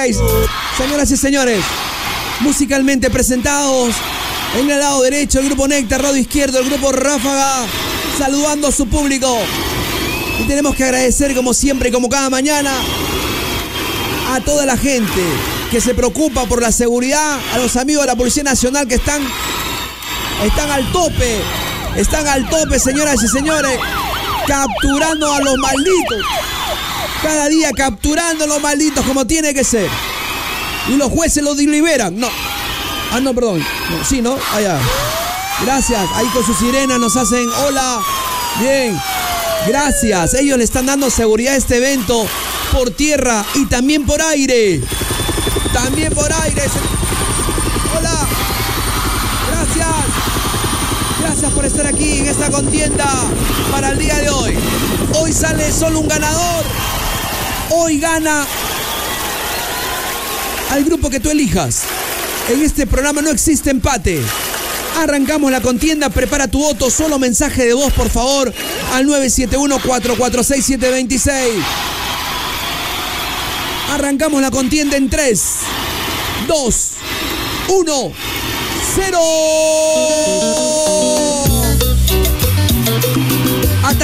26. Señoras y señores, musicalmente presentados. En el lado derecho, el grupo Néctar, lado izquierdo, el grupo Ráfaga, saludando a su público. Y tenemos que agradecer, como siempre y como cada mañana, a toda la gente que se preocupa por la seguridad, a los amigos de la Policía Nacional que están al tope, señoras y señores, capturando a los malditos. Cada día capturando a los malditos como tiene que ser. Y los jueces los deliberan. No. Ah, no, perdón. No, sí, ¿no? Allá. Gracias. Ahí con sus sirenas nos hacen hola. Bien. Gracias. Ellos le están dando seguridad a este evento por tierra y también por aire. También por aire. Hola. Gracias. Gracias por estar aquí en esta contienda para el día de hoy. Hoy sale solo un ganador. Hoy gana al grupo que tú elijas. En este programa no existe empate. Arrancamos la contienda, prepara tu voto, solo mensaje de voz, por favor, al 971-446-726. Arrancamos la contienda en 3, 2, 1, 0.